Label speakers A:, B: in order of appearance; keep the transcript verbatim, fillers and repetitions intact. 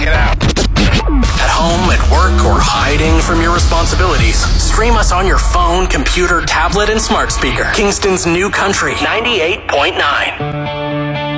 A: it out.
B: At home, at work, or hiding from your responsibilities, stream us on your phone, computer, tablet, and smart speaker. Kingston's New Country, ninety-eight point nine.